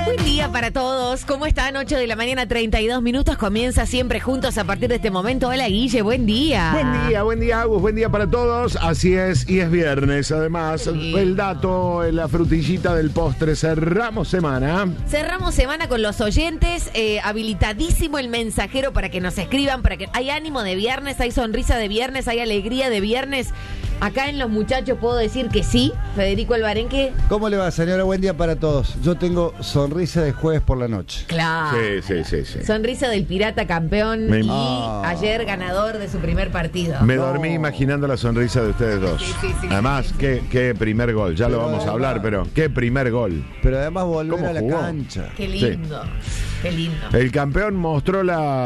Buen día para todos. ¿Cómo están? 8 de la mañana, 32 minutos. Comienza siempre juntos a partir de este momento. Hola, Guille, buen día. Buen día, Agus. Buen día para todos. Así es, y es viernes. Además, el dato, la frutillita del postre. Cerramos semana. Cerramos semana con los oyentes. Habilitadísimo el mensajero para que nos escriban. Para que hay ánimo de viernes, hay sonrisa de viernes, hay alegría de viernes. Acá en Los Muchachos puedo decir que sí. Federico Albarenque. ¿Cómo le va, señora? Buen día para todos. Yo tengo sonrisa de jueves por la noche. Claro. Sí. Sonrisa del pirata campeón y ayer ganador de su primer partido. Me dormí imaginando la sonrisa de ustedes dos. Sí. Además, qué primer gol. Ya lo vamos a hablar, pero qué primer gol. Pero además volver a la jugó? cancha. Qué lindo. Qué lindo. El campeón mostró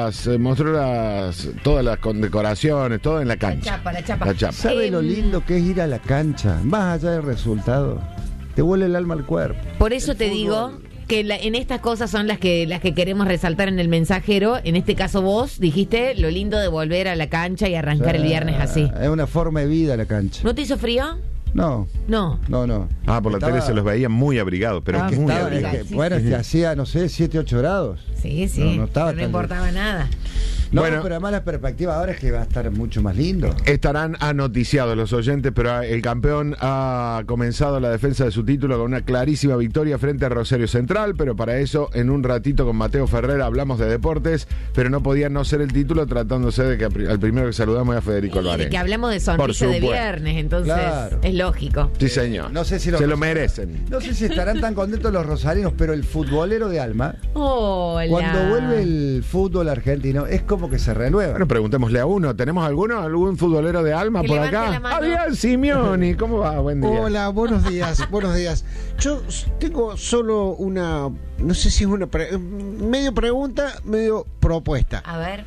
todas las condecoraciones, todo en la cancha. La chapa. ¿Sabe lo lindo que es ir a la cancha? Más allá del resultado. Te vuelve el alma al cuerpo. Por eso te digo que en estas cosas son las que queremos resaltar en el mensajero. En este caso vos dijiste lo lindo de volver a la cancha y arrancar el viernes así. Es una forma de vida la cancha. ¿No te hizo frío? No. Por la tele se los veía muy abrigados, pero Es que muy estaba, abrigados. es que hacía, no sé, 7, 8 grados. Sí. No estaba no tan importaba nada. No, Bueno. pero además la perspectiva ahora es que va a estar mucho más lindo. Estarán anoticiados los oyentes, pero el campeón ha comenzado la defensa de su título con una clarísima victoria frente a Rosario Central, pero para eso en un ratito con Mateo Ferrer hablamos de deportes, pero no podía no ser el título tratándose de que al primero que saludamos es a Federico Albarenque. Y que hablamos de sonrisa de viernes, entonces Claro. es lógico. Sí, señor. No sé si se lo merecen. No sé si estarán tan contentos los rosarinos, pero el futbolero de alma, Hola. cuando vuelve el fútbol argentino, es como que se renueva. Bueno, preguntémosle a uno. ¿Tenemos algún futbolero de alma Que por levante acá? la mano. Adrián Simeoni, ¿cómo va? Buen día. Hola, buenos días. Yo tengo solo una, no sé si es una medio pregunta, medio propuesta. A ver.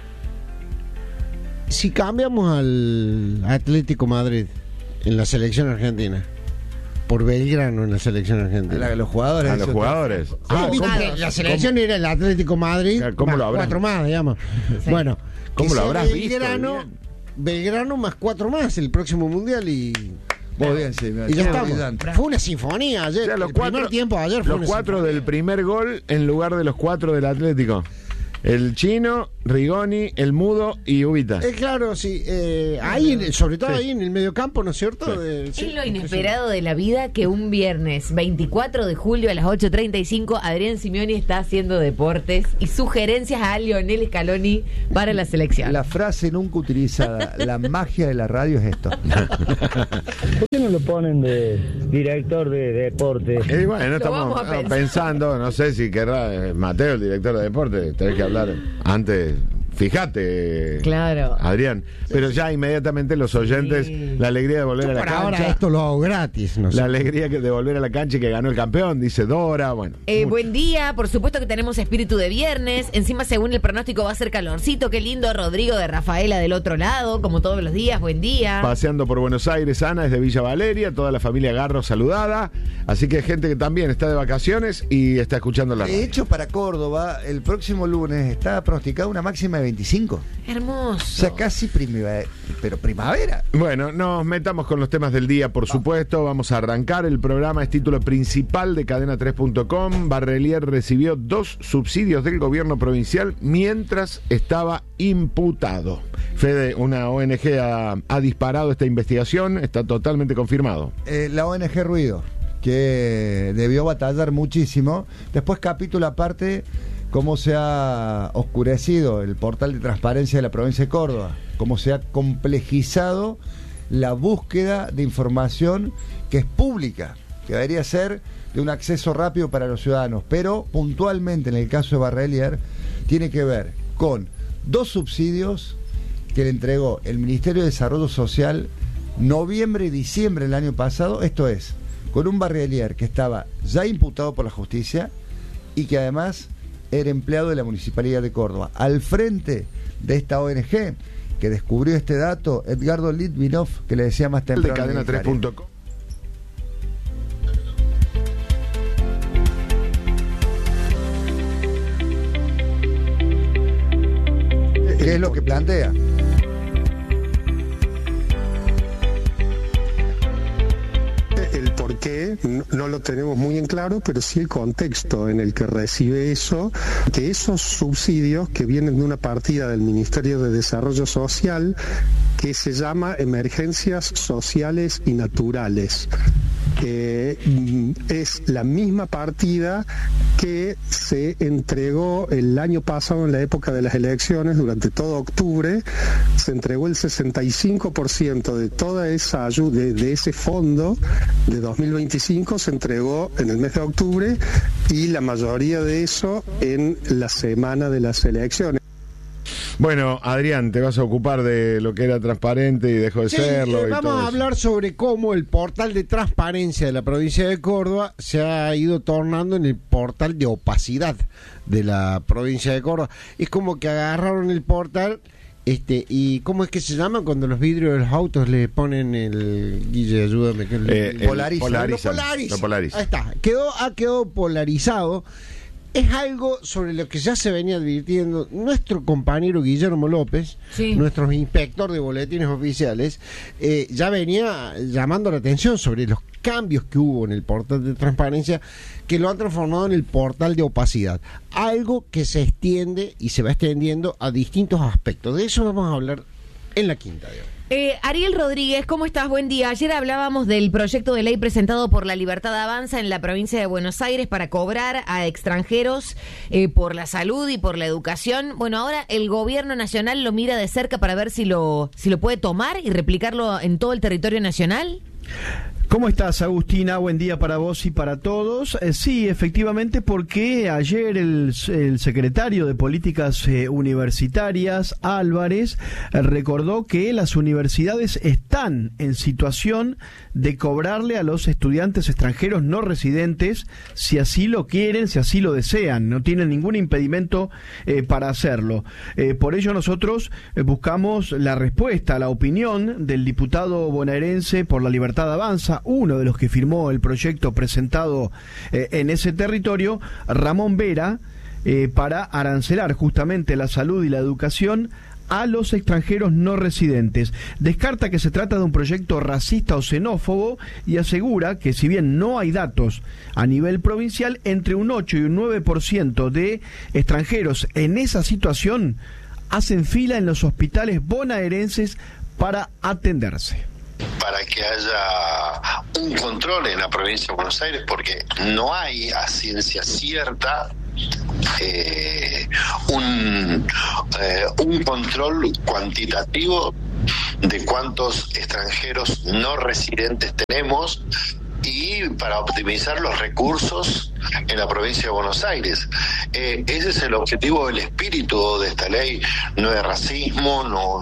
Si cambiamos al Atlético Madrid en la selección argentina por Belgrano en la selección argentina. A los jugadores. A los jugadores. ¿Viste que la selección era el Atlético Madrid, ¿Cómo lo más habrán? 4 más, digamos. Sí. Bueno, ¿Cómo que lo sea habrás visto, Belgrano más 4 más el próximo mundial y Muy bien, sí. ya estamos. Brillante. Fue una sinfonía ayer. O sea, El primer tiempo ayer fue los una 4 sinfonía. del primer gol en lugar de los 4 del Atlético. El Chino, Rigoni, el Mudo y Ubita. Claro, sí. Ahí, sobre todo ahí en el mediocampo, ¿no es cierto? Sí. Es lo inesperado de la vida que un viernes 24 de julio a las 8:35 Adrián Simeoni está haciendo deportes y sugerencias a Lionel Scaloni para la selección. La frase nunca utilizada, la magia de la radio es esto. ¿Por qué no lo ponen de director de deporte? Y bueno, Lo estamos vamos a pensar. pensando, no sé si querrá Mateo, el director de deporte, tenés que hablar antes. Fíjate, Claro. Adrián. Pero ya inmediatamente los oyentes, la alegría de volver a la Por ahora cancha. esto lo hago gratis, no sé. La alegría de volver a la cancha y que ganó el campeón, dice Dora. Bueno, Buen día, por supuesto que tenemos espíritu de viernes. Encima, según el pronóstico, va a ser calorcito. Qué lindo, Rodrigo de Rafaela del otro lado, como todos los días. Buen día. paseando por Buenos Aires, Ana es de Villa Valeria, toda la familia Garro saludada. Así que gente que también está de vacaciones y está escuchando la radio. De hecho, para Córdoba, el próximo lunes está pronosticada una máxima de 25. Hermoso. O sea, casi primavera. Pero primavera. Bueno, nos metamos con los temas del día, por supuesto. Vamos a arrancar el programa. Es título principal de cadena3.com. Barrelier recibió 2 subsidios del gobierno provincial mientras estaba imputado. Fede, una ONG ha disparado esta investigación. Está totalmente confirmado. La ONG Ruido, que debió batallar muchísimo. Después, capítulo aparte, cómo se ha oscurecido el portal de transparencia de la provincia de Córdoba, cómo se ha complejizado la búsqueda de información que es pública, que debería ser de un acceso rápido para los ciudadanos, pero puntualmente en el caso de Barrelier tiene que ver con 2 subsidios que le entregó el Ministerio de Desarrollo Social noviembre y diciembre del año pasado, esto es, con un Barrelier que estaba ya imputado por la justicia y que además era empleado de la Municipalidad de Córdoba. Al frente de esta ONG que descubrió este dato, Edgardo Litvinov, que le decía más De temprano. cadena3.com. ¿Qué es lo que plantea? El portal que no lo tenemos muy en claro, pero sí el contexto en el que recibe eso, que esos subsidios que vienen de una partida del Ministerio de Desarrollo Social que se llama Emergencias Sociales y Naturales. Es la misma partida que se entregó el año pasado en la época de las elecciones, durante todo octubre. Se entregó el 65% de toda esa ayuda, de ese fondo de 2025 se entregó en el mes de octubre, y la mayoría de eso en la semana de las elecciones. Bueno, Adrián, te vas a ocupar de lo que era transparente y dejó de serlo. Vamos a hablar sobre cómo el portal de transparencia de la provincia de Córdoba se ha ido tornando en el portal de opacidad de la provincia de Córdoba. Es como que agarraron el portal, y ¿cómo es que se llama cuando los vidrios de los autos le ponen el... Guille, ayúdame. Polarizan. Ahí está. Ha quedado polarizado. Es algo sobre lo que ya se venía advirtiendo nuestro compañero Guillermo López, sí, nuestro inspector de boletines oficiales, ya venía llamando la atención sobre los cambios que hubo en el portal de transparencia, que lo han transformado en el portal de opacidad. Algo que se extiende y se va extendiendo a distintos aspectos. De eso vamos a hablar en la quinta de hoy. Ariel Rodríguez, ¿cómo estás? Buen día. Ayer hablábamos del proyecto de ley presentado por La Libertad Avanza en la provincia de Buenos Aires para cobrar a extranjeros por la salud y por la educación. Bueno, ahora el gobierno nacional lo mira de cerca para ver si lo puede tomar y replicarlo en todo el territorio nacional. ¿Cómo estás, Agustina? Buen día para vos y para todos. Sí, efectivamente, porque ayer el secretario de Políticas Universitarias, Álvarez, recordó que las universidades están en situación de cobrarle a los estudiantes extranjeros no residentes si así lo quieren, si así lo desean. No tienen ningún impedimento para hacerlo. Por ello nosotros buscamos la respuesta, la opinión del diputado bonaerense por La Libertad Avanza, uno de los que firmó el proyecto presentado en ese territorio, Ramón Vera, para arancelar justamente la salud y la educación a los extranjeros no residentes. Descarta que se trata de un proyecto racista o xenófobo y asegura que si bien no hay datos a nivel provincial, entre un 8 y un 9% de extranjeros en esa situación hacen fila en los hospitales bonaerenses para atenderse. Para que haya un control en la provincia de Buenos Aires, porque no hay a ciencia cierta un control cuantitativo de cuántos extranjeros no residentes tenemos, y para optimizar los recursos en la provincia de Buenos Aires. Ese es el objetivo, el espíritu de esta ley. No es racismo, no.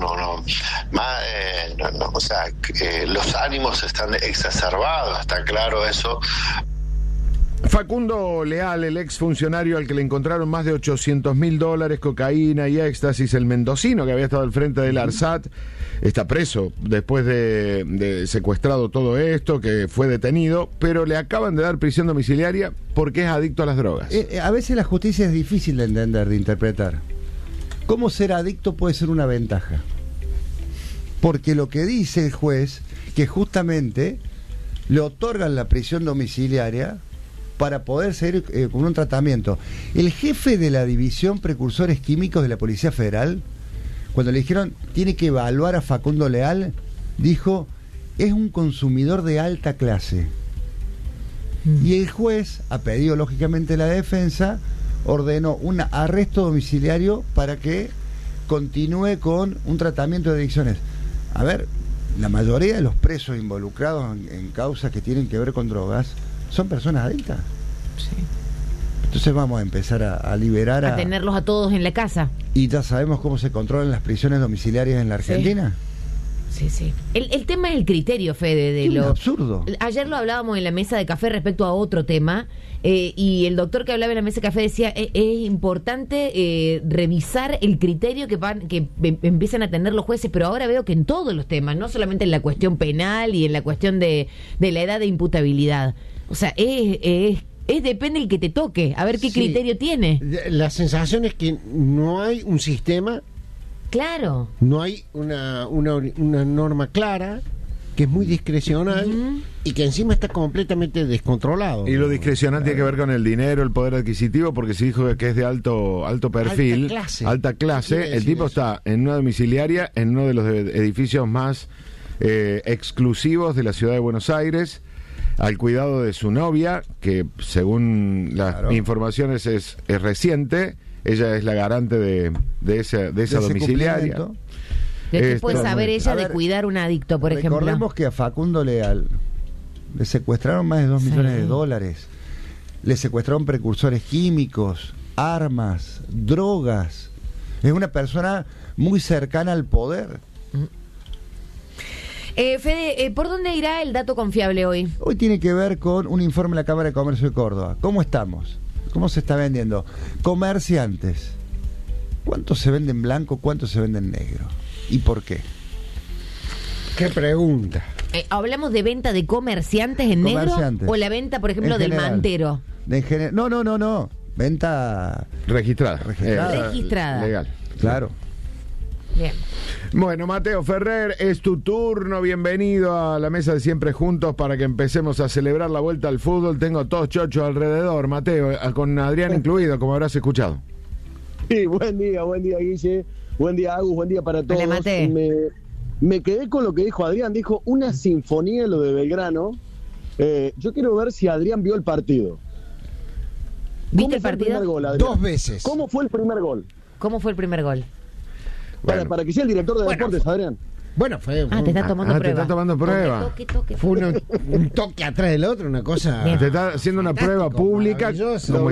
O sea, los ánimos están exacerbados, está claro eso. Facundo Leal, el exfuncionario al que le encontraron más de $800.000, cocaína y éxtasis, el mendocino que había estado al frente del ARSAT, está preso después de secuestrado todo esto, que fue detenido, pero le acaban de dar prisión domiciliaria porque es adicto a las drogas. A veces la justicia es difícil de entender, de interpretar. ¿Cómo ser adicto puede ser una ventaja? Porque lo que dice el juez, que justamente le otorgan la prisión domiciliaria para poder seguir con un tratamiento. El jefe de la División Precursores Químicos de la Policía Federal, cuando le dijeron tiene que evaluar a Facundo Leal, dijo, es un consumidor de alta clase. Y el juez, a pedido lógicamente de la defensa, ordenó un arresto domiciliario para que continúe con un tratamiento de adicciones. A ver, la mayoría de los presos involucrados en causas que tienen que ver con drogas son personas adictas. Sí. Entonces vamos a empezar a liberar a tenerlos a todos en la casa. Y ya sabemos cómo se controlan las prisiones domiciliarias en la Argentina. Sí. El tema es el criterio, Fede, de lo absurdo. Ayer lo hablábamos en la mesa de café respecto a otro tema, y el doctor que hablaba en la mesa de café decía es importante revisar el criterio que empiezan a tener los jueces, pero ahora veo que en todos los temas, no solamente en la cuestión penal y en la cuestión de la edad de imputabilidad. O sea, depende el que te toque, a ver qué criterio tiene. La sensación es que no hay un sistema. Claro. No hay una norma clara que es muy discrecional y que encima está completamente descontrolado. Y lo discrecional tiene que ver con el dinero, el poder adquisitivo, porque se dijo que es de alto perfil, alta clase. El tipo está en una domiciliaria, en uno de los edificios más exclusivos de la ciudad de Buenos Aires, al cuidado de su novia, que según las informaciones es reciente. Ella es la garante de esa domiciliaria. ¿De qué puede saber ella de cuidar un adicto, por ejemplo? Recordemos que a Facundo Leal le secuestraron más de 2 millones de dólares. Le secuestraron precursores químicos, armas, drogas. Es una persona muy cercana al poder. Fede, ¿por dónde irá el dato confiable hoy? Hoy tiene que ver con un informe de la Cámara de Comercio de Córdoba. ¿Cómo estamos? ¿Cómo se está vendiendo? Comerciantes. ¿Cuánto se vende en blanco? ¿Cuánto se vende en negro? ¿Y por qué? ¿Qué pregunta? ¿Hablamos de venta de comerciantes en negro? ¿O la venta, por ejemplo, del mantero? No. Venta registrada. Registrada. Legal. Claro. Bien. Bueno, Mateo Ferrer, es tu turno. Bienvenido a la mesa de Siempre Juntos para que empecemos a celebrar la vuelta al fútbol. Tengo todos chochos alrededor, Mateo, con Adrián incluido, como habrás escuchado. Sí, buen día, Guille. Buen día, Agus. Buen día para todos. Me quedé con lo que dijo Adrián. Dijo una sinfonía lo de Belgrano. Yo quiero ver si Adrián vio el partido. ¿Viste el partido? El gol, 2 veces. ¿Cómo fue el primer gol? Bueno. Para que sea el director de deportes, Adrián. Bueno, fue... te está tomando prueba. Te está tomando prueba. Toque. Fue un toque atrás del otro, una cosa... Te está haciendo una prueba pública. Le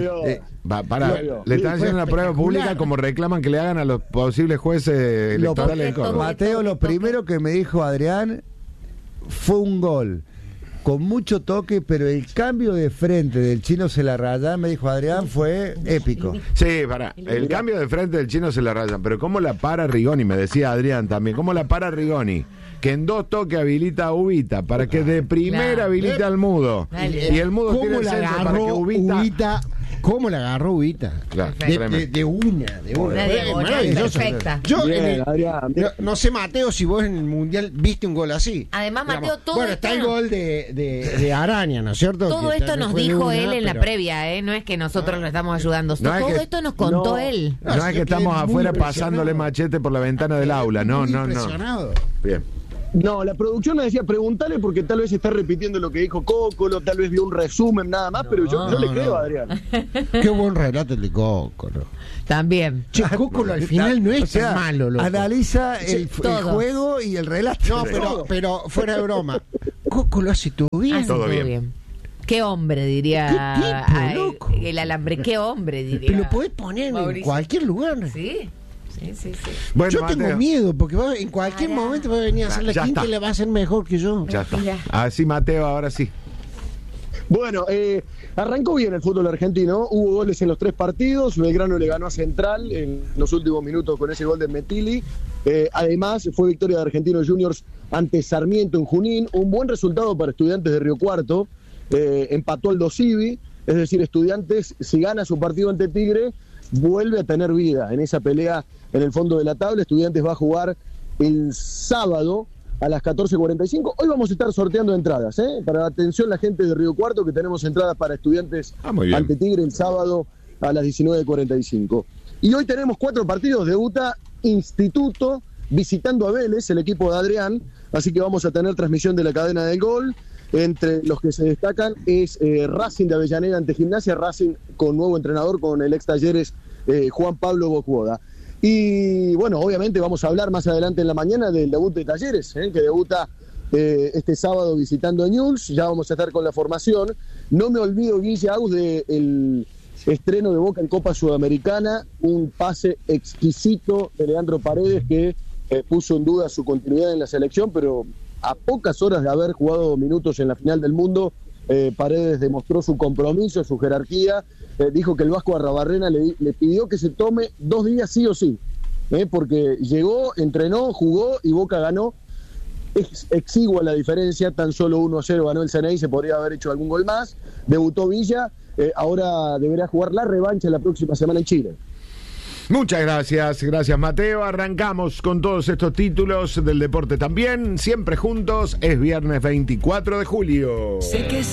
están haciendo una prueba pública como reclaman que le hagan a los posibles jueces electorales de Córdoba. Mateo, lo primero que me dijo Adrián fue un gol con mucho toque, pero el cambio de frente del Chino se la rayan, me dijo Adrián, fue épico. Sí, el cambio de frente del Chino se la rayan, pero ¿cómo la para Rigoni? Me decía Adrián también, ¿cómo la para Rigoni? Que en 2 toques habilita a Ubita, para que de primera habilite al Mudo. Dale. Y el Mudo tiene el centro para que Ubita... ¿Cómo la agarró Ubita? Claro, de una. Perfecta. Yo Bien, no sé, Mateo, si vos en el Mundial viste un gol así. Además, Mateo, todo bueno, está el gol de Araña, ¿no es cierto? Todo esto nos dijo él en la previa, ¿eh? No es que nosotros lo estamos ayudando. Todo esto nos contó él. No es que estamos afuera pasándole machete por la ventana del aula. No. Bien. No, la producción me decía, preguntale porque tal vez está repitiendo lo que dijo Cócolo, tal vez vio un resumen nada más, pero yo le creo a Adrián. Qué buen relato el de Cócolo. También. Che, Cócolo al final no es tan malo, loco. Analiza el juego y el relato. No, pero fuera de broma. Cócolo hace todo bien. Todo bien. Qué hombre, diría. ¿Qué tipo, loco? El alambre, qué hombre, diría. Pero lo podés poner en cualquier lugar. Sí. Bueno, yo tengo miedo porque en cualquier momento va a venir a hacer la quinta y le va a hacer mejor que yo. Ya está. Así, Mateo, ahora sí. Bueno, arrancó bien el fútbol argentino. Hubo goles en los 3 partidos. Belgrano le ganó a Central en los últimos minutos con ese gol de Metilli. Además, fue victoria de Argentinos Juniors ante Sarmiento en Junín. Un buen resultado para Estudiantes de Río Cuarto. Empató Aldo Civi. Es decir, Estudiantes, si gana su partido ante Tigre, vuelve a tener vida en esa pelea en el fondo de la tabla. Estudiantes va a jugar el sábado a las 14:45. Hoy vamos a estar sorteando entradas, para la atención la gente de Río Cuarto, que tenemos entradas para Estudiantes ante Tigre el sábado a las 19:45. Y hoy tenemos 4 partidos. Debuta Instituto visitando a Vélez, el equipo de Adrián, así que vamos a tener transmisión de la cadena del gol. Entre los que se destacan es Racing de Avellaneda ante Gimnasia, Racing con nuevo entrenador, con el ex Talleres Juan Pablo Bocuoda. Y bueno, obviamente vamos a hablar más adelante en la mañana del debut de Talleres, que debuta este sábado visitando a Newell's. Ya vamos a estar con la formación. No me olvido, Guille Agus, del estreno de Boca en Copa Sudamericana, un pase exquisito de Leandro Paredes que puso en duda su continuidad en la selección, pero a pocas horas de haber jugado minutos en la final del mundo, Paredes demostró su compromiso, su jerarquía. Dijo que el Vasco Arrabarrena le pidió que se tome 2 días sí o sí, porque llegó, entrenó, jugó y Boca ganó. Es exigua la diferencia, tan solo 1-0 ganó el Ceney, se podría haber hecho algún gol más. Debutó Villa, ahora deberá jugar la revancha la próxima semana en Chile. Muchas gracias Mateo. Arrancamos con todos estos títulos del deporte también, siempre juntos. Es viernes 24 de julio.